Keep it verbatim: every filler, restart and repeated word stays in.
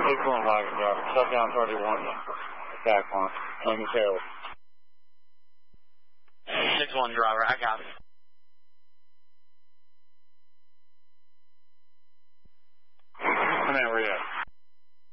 six one Liger driver, shut down thirty-one, back on, Lincoln Taylor. six one driver, I got it.